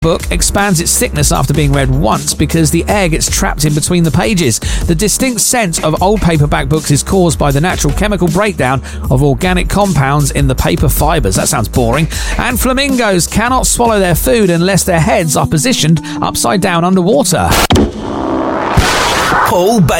book expands its thickness after being read once because the air gets trapped in between the pages. The distinct scent of old paperback books is caused by the natural chemical breakdown of organic compounds in the paper fibres. That sounds boring. And flamingos cannot swallow their food unless their heads are positioned upside down underwater. Paul Baker.